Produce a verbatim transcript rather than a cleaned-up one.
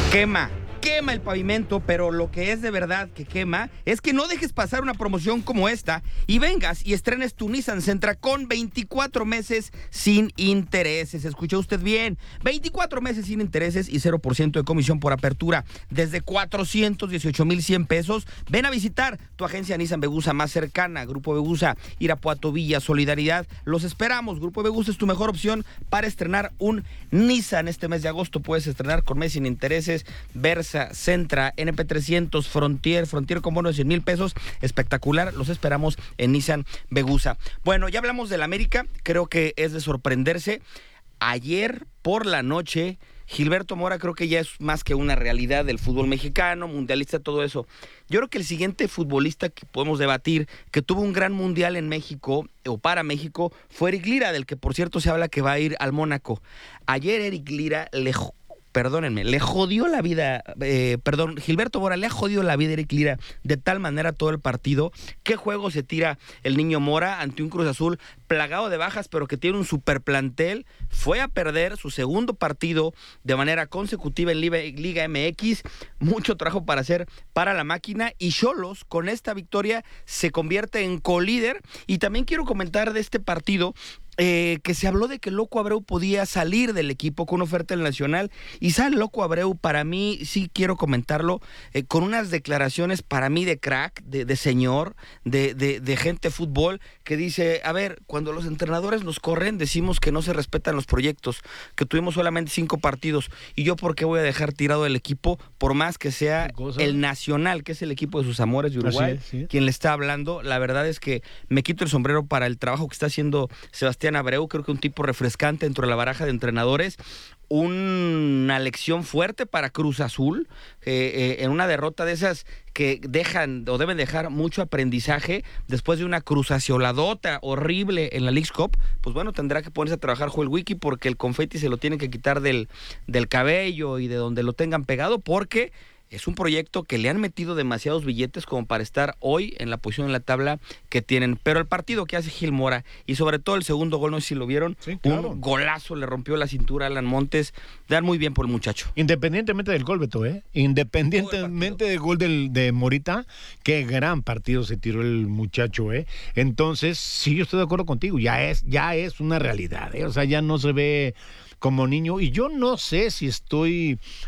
Quema, quema el pavimento, pero lo que es de verdad que quema es que no dejes pasar una promoción como esta y vengas y estrenes tu Nissan Sentra con veinticuatro meses sin intereses. ¿Escuchó usted bien? veinticuatro meses sin intereses y cero por ciento de comisión por apertura desde cuatrocientos dieciocho mil cien pesos. Ven a visitar tu agencia Nissan Vegusa más cercana, Grupo Vegusa, Irapuato, Villa, Solidaridad. Los esperamos. Grupo Vegusa es tu mejor opción para estrenar un Nissan. Este mes de agosto puedes estrenar con mes sin intereses, Versa, Sentra, N P trescientos, Frontier, Frontier con bono de cien mil pesos, espectacular, los esperamos en Nissan Vegusa. Bueno, ya hablamos del América, creo que es de sorprenderse. Ayer por la noche, Gilberto Mora creo que ya es más que una realidad del fútbol mexicano, mundialista, todo eso. Yo creo que el siguiente futbolista que podemos debatir, que tuvo un gran mundial en México, o para México, fue Eric Lira, del que por cierto se habla que va a ir al Mónaco. Ayer Eric Lira le... Perdónenme, le jodió la vida, eh, perdón, Gilberto Mora le ha jodido la vida a Eric Lira de tal manera todo el partido. ¿Qué juego se tira el niño Mora ante un Cruz Azul plagado de bajas, pero que tiene un super plantel? Fue a perder su segundo partido de manera consecutiva en Liga M X. Mucho trabajo para hacer para la máquina, y Xolos con esta victoria se convierte en colíder. Y también quiero comentar de este partido Eh, que se habló de que Loco Abreu podía salir del equipo con una oferta del Nacional, y sale Loco Abreu. Para mí, sí quiero comentarlo, eh, con unas declaraciones para mí de crack, de, de señor, de, de, de gente de fútbol, que dice, a ver, cuando los entrenadores nos corren, decimos que no se respetan los proyectos, que tuvimos solamente cinco partidos, y yo por qué voy a dejar tirado el equipo, por más que sea el Nacional, que es el equipo de sus amores de Uruguay, es, sí. Quien le está hablando. La verdad es que me quito el sombrero para el trabajo que está haciendo Sebastián Abreu. Creo que un tipo refrescante dentro de la baraja de entrenadores. Una lección fuerte para Cruz Azul, eh, eh, en una derrota de esas que dejan o deben dejar mucho aprendizaje después de una cruzacionadota horrible en la Leagues Cup. Pues bueno, tendrá que ponerse a trabajar Joel Wiki, porque el confeti se lo tienen que quitar del, del cabello y de donde lo tengan pegado, porque es un proyecto que le han metido demasiados billetes como para estar hoy en la posición en la tabla que tienen. Pero el partido que hace Gil Mora, y sobre todo el segundo gol, no sé si lo vieron, sí, claro. Un golazo, le rompió la cintura a Alan Montes. Dan muy bien por el muchacho. Independientemente del gol, Beto, ¿eh? Independientemente del gol del, de Morita, qué gran partido se tiró el muchacho, ¿eh? Entonces, sí, yo estoy de acuerdo contigo, ya es, ya es una realidad, ¿eh? O sea, ya no se ve como niño, y yo no sé si estoy